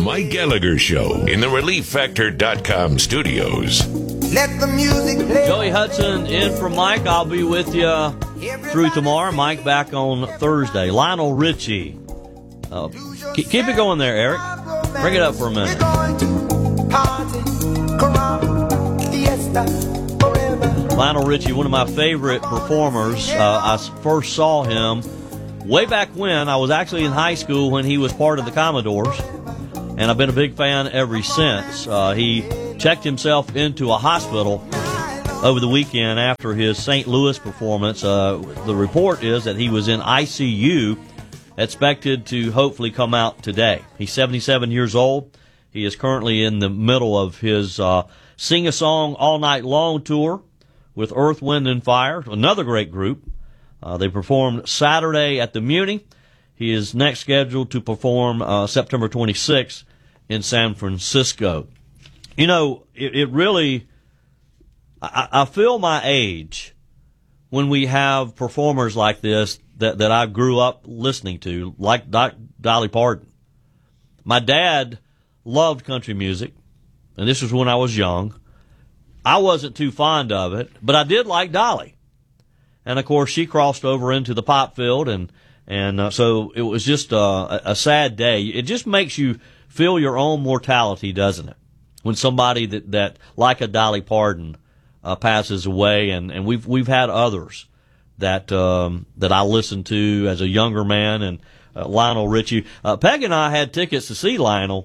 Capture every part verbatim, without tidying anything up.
Mike Gallagher Show in the relief factor dot com studios. Let the music play. Joey Hudson in for Mike. I'll be with you through tomorrow. Mike back on Thursday. Lionel Richie. Uh, keep, keep it going there, Eric. Bring it up for a minute. We're going to party, caramba, fiesta, forever. Lionel Richie, one of my favorite performers. Uh, I first saw him way back when. I was actually in high school when he was part of the Commodores, and I've been a big fan ever since. Uh, he checked himself into a hospital over the weekend after his Saint Louis performance. Uh, the report is that he was in I C U, expected to hopefully come out today. He's seventy-seven years old. He is currently in the middle of his uh, Sing a Song All Night Long tour with Earth, Wind, and Fire, another great group. Uh, they performed Saturday at the Muni. He is next scheduled to perform uh, September twenty-sixth in San Francisco. You know, it, it really, I, I feel my age when we have performers like this that, that I grew up listening to, like Doc, Dolly Parton. My dad loved country music, and this was when I was young. I wasn't too fond of it, but I did like Dolly. And, of course, she crossed over into the pop field, and, and uh, so it was just uh, a, a sad day. It just makes you feel your own mortality, doesn't it? When somebody that, that like a Dolly Parton, uh, passes away, and, and we've we've had others that um, that I listened to as a younger man, and uh, Lionel Richie. Uh, Peg and I had tickets to see Lionel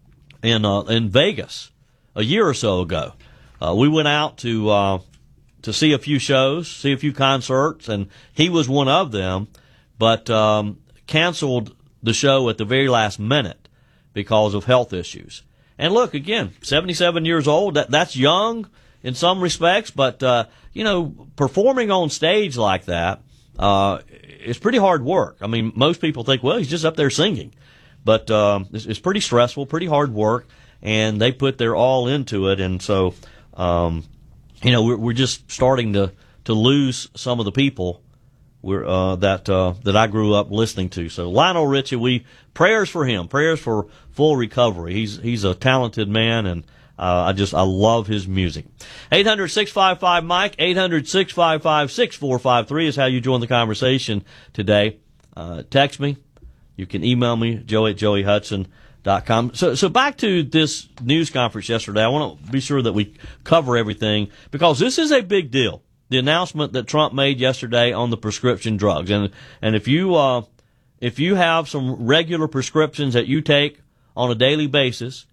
in uh, in Vegas a year or so ago. Uh, we went out to uh, to see a few shows, see a few concerts, and he was one of them, but um, canceled the show at the very last minute because of health issues. And look, again, seventy-seven years old, that, that's young in some respects, but, uh, you know, performing on stage like that, uh, is pretty hard work. I mean, most people think, well, he's just up there singing. But, um, it's, it's pretty stressful, pretty hard work, and they put their all into it. And so, um, you know, we're, we're just starting to, to lose some of the people we're, uh, that, uh, that I grew up listening to. So Lionel Richie, we, prayers for him, prayers for full recovery. He's, he's a talented man, and, uh, I just, I love his music. eight hundred, six five five, Mike, eight hundred, six five five, six four five three is how you join the conversation today. Uh, text me. You can email me, joey at joey hudson dot com. So, so back to this news conference yesterday. I want to be sure that we cover everything, because this is a big deal. The announcement that Trump made yesterday on the prescription drugs. And, and if you, uh, if you have some regular prescriptions that you take on a daily basis,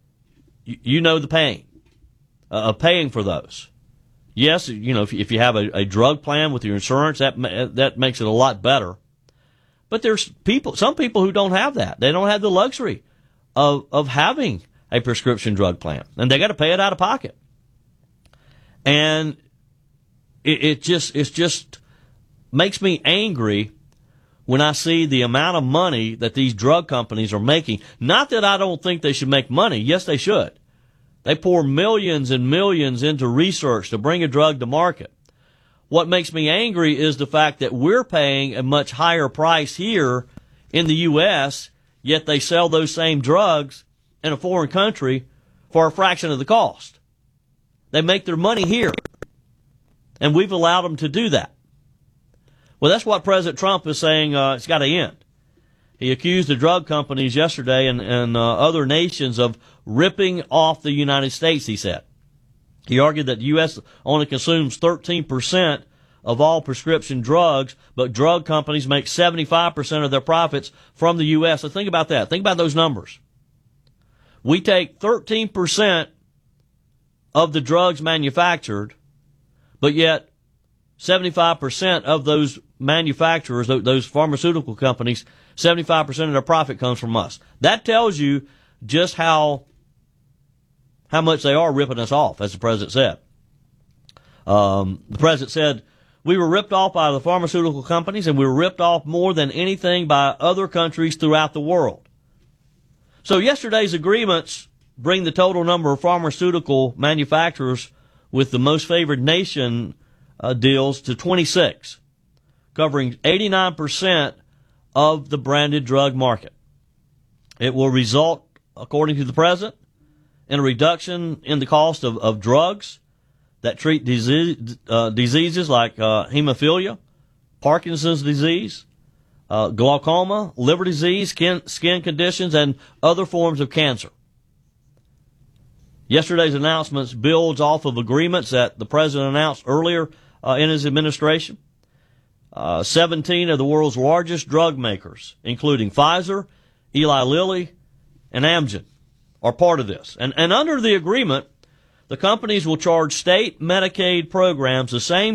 you, you know the pain uh, of paying for those. Yes, you know, if, if you have a, a drug plan with your insurance, that, that makes it a lot better. But there's people, some people who don't have that. They don't have the luxury of, of having a prescription drug plan, and they got to pay it out of pocket. And it, it just, it just makes me angry when I see the amount of money that these drug companies are making. Not that I don't think they should make money. Yes, they should. They pour millions and millions into research to bring a drug to market. What makes me angry is the fact that we're paying a much higher price here in the U S, yet they sell those same drugs in a foreign country for a fraction of the cost. They make their money here, and we've allowed them to do that. Well, that's what President Trump is saying uh, it's got to end. He accused the drug companies yesterday and, and uh, other nations of ripping off the United States, he said. He argued that the U S only consumes thirteen percent of all prescription drugs, but drug companies make seventy-five percent of their profits from the U S. So think about that. Think about those numbers. We take thirteen percent of the drugs manufactured, but yet seventy-five percent of those manufacturers, those pharmaceutical companies, seventy-five percent of their profit comes from us. That tells you just how how much they are ripping us off, as the president said. Um, the president said, we were ripped off by the pharmaceutical companies, and we were ripped off more than anything by other countries throughout the world. So yesterday's agreements bring the total number of pharmaceutical manufacturers with the most favored nation uh, deals to twenty-six, covering eighty-nine percent of the branded drug market. It will result according to the president, in a reduction in the cost of, of drugs that treat disease, uh, diseases like uh, hemophilia, Parkinson's disease, uh, glaucoma, liver disease, skin, skin conditions, and other forms of cancer. Yesterday's announcements builds off of agreements that the president announced earlier uh, in his administration. Uh, seventeen of the world's largest drug makers, including Pfizer, Eli Lilly, and Amgen, are part of this. And, and under the agreement, the companies will charge state Medicaid programs the same